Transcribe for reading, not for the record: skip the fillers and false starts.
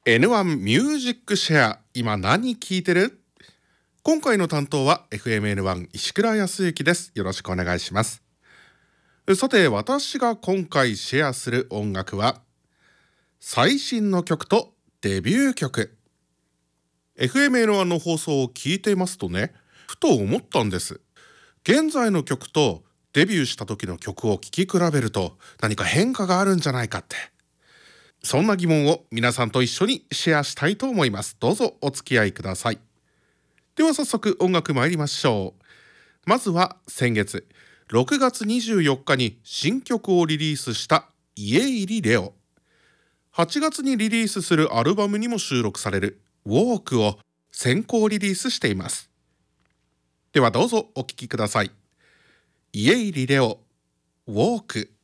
N1 ミュージックシェア、今何聴いてる？今回の担当は FMN1 石倉康之です。よろしくお願いします。さて、私が今回シェアする音楽は最新の曲とデビュー曲。 FMN1 の放送を聞いていますとね、ふと思ったんです。現在の曲とデビューした時の曲を聴き比べると何か変化があるんじゃないかって、そんな疑問を皆さんと一緒にシェアしたいと思います。どうぞお付き合いください。では早速音楽参りましょう。まずは先月6月24日に新曲をリリースした家入レオ。8月にリリースするアルバムにも収録されるウォークを先行リリースしています。ではどうぞお聴きください。家入レオ、ウォーク。